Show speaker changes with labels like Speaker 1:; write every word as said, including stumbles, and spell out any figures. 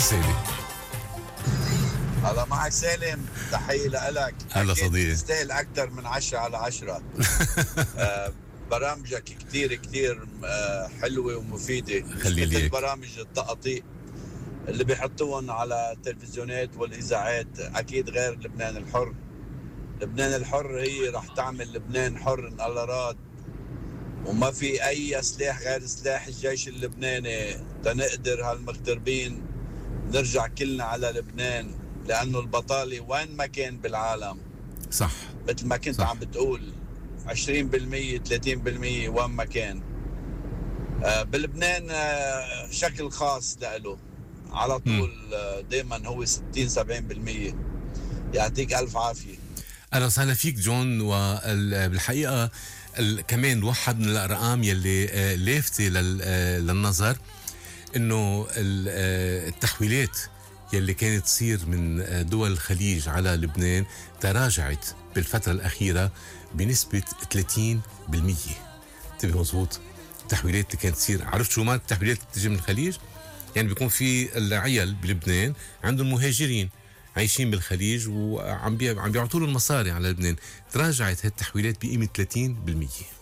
Speaker 1: رسالة.
Speaker 2: هلا معك سالم، تحية لك.
Speaker 1: هلا صديقي.
Speaker 2: تستاهل أكثر من عشرة على عشرة. آه برامجك كتير كتير آه حلوة ومفيدة، مش مثل برامج التقطيع اللي بيحطوهم على التلفزيونات والإذاعات. أكيد غير لبنان الحر. لبنان الحر هي رح تعمل لبنان حر إن الله راد، وما في أي سلاح غير سلاح الجيش اللبناني تنقدر هالمغتربين نرجع كلنا على لبنان، لأنه البطالة وين ما كان بالعالم.
Speaker 1: صح،
Speaker 2: مثل ما كنت صح. عم بتقول عشرين بالمية ثلاثين بالمية وين ما كان. آه بلبنان آه شكل خاص لأله على طول. آه دايما هو ستين سبعين بالمية. يعطيك ألف عافية.
Speaker 1: أهلا وسهلا فيك جون. وبالحقيقة كمان واحد من الأرقام يلي آه لافتة آه للنظر إنه التحويلات يلي كانت تصير من دول الخليج على لبنان تراجعت بالفترة الأخيرة بنسبة ثلاثين بالمية. انتبه مزبوط. التحويلات اللي كانت تصير، عرفت شو معنى التحويلات اللي تجي من الخليج؟ يعني بيكون في العيال بلبنان عندهم مهاجرين عايشين بالخليج وعم بي... عم بيعطوا له المصاري على لبنان. تراجعت هالتحويلات بقيمة ثلاثين بالمية.